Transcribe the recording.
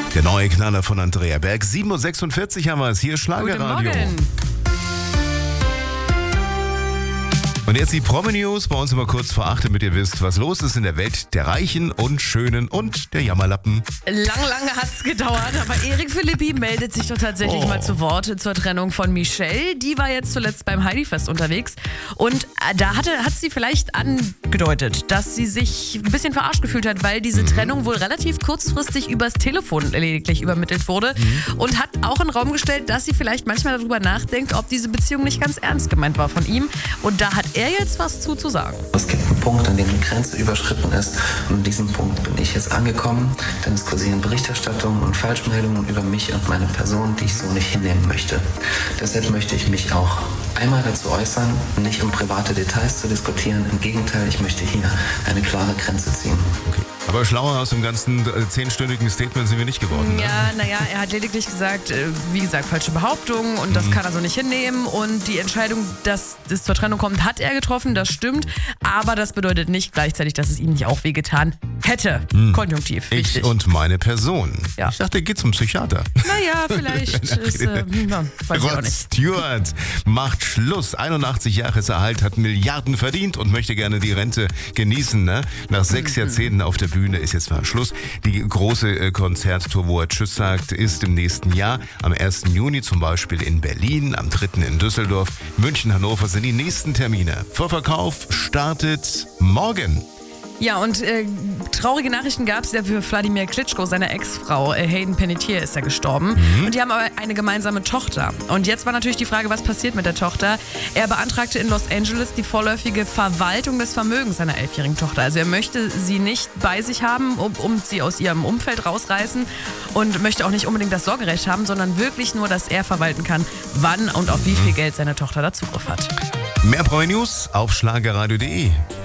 Der neue Knaller von Andrea Berg. 7:46 Uhr haben wir es. Hier Schlagerradio. Guten Morgen. Und jetzt die Promi-News. Bei uns immer kurz vor 8, damit ihr wisst, was los ist in der Welt der Reichen und Schönen und der Jammerlappen. Lange hat es gedauert, aber Erik Philippi meldet sich doch tatsächlich mal zu Wort zur Trennung von Michelle. Die war jetzt zuletzt beim Heidi-Fest unterwegs und da hat sie vielleicht angedeutet, dass sie sich ein bisschen verarscht gefühlt hat, weil diese Trennung wohl relativ kurzfristig übers Telefon lediglich übermittelt wurde und hat auch in den Raum gestellt, dass sie vielleicht manchmal darüber nachdenkt, ob diese Beziehung nicht ganz ernst gemeint war von ihm. Und da hat er jetzt was zu sagen. Es gibt einen Punkt, an dem die Grenze überschritten ist und an diesem Punkt bin ich jetzt angekommen, denn es kursieren Berichterstattungen und Falschmeldungen über mich und meine Person, die ich so nicht hinnehmen möchte. Deshalb möchte ich mich auch einmal dazu äußern, nicht um private Details zu diskutieren. Im Gegenteil, ich möchte hier eine klare Grenze ziehen. Okay. Aber schlauer aus dem ganzen 10-stündigen Statement sind wir nicht geworden. Ne? Ja, er hat lediglich gesagt, wie gesagt, falsche Behauptungen und das kann er so nicht hinnehmen. Und die Entscheidung, dass es zur Trennung kommt, hat er getroffen, das stimmt. Aber das bedeutet nicht gleichzeitig, dass es ihm nicht auch wehgetan hätte. Konjunktiv, wichtig. Ich und meine Person. Ja. Ich dachte, er geht zum Psychiater. Naja, vielleicht ist, weiß ich auch Rod nicht. Stewart macht Schluss. 81 Jahre ist er alt, hat Milliarden verdient und möchte gerne die Rente genießen. Ne? Nach 6 Jahrzehnten auf der Bühne ist jetzt mal Schluss. Die große Konzerttour, wo er Tschüss sagt, ist im nächsten Jahr. Am 1. Juni zum Beispiel in Berlin, am 3. in Düsseldorf, München, Hannover sind die nächsten Termine. Vorverkauf startet morgen. Ja, und traurige Nachrichten gab es ja für Wladimir Klitschko, seine Ex-Frau. Hayden Panettiere ist ja gestorben. Und die haben aber eine gemeinsame Tochter. Und jetzt war natürlich die Frage, was passiert mit der Tochter? Er beantragte in Los Angeles die vorläufige Verwaltung des Vermögens seiner 11-jährigen Tochter. Also er möchte sie nicht bei sich haben, um sie aus ihrem Umfeld rausreißen und möchte auch nicht unbedingt das Sorgerecht haben, sondern wirklich nur, dass er verwalten kann, wann und auf wie viel Geld seine Tochter da Zugriff hat. Mehr Promi News auf schlagerradio.de.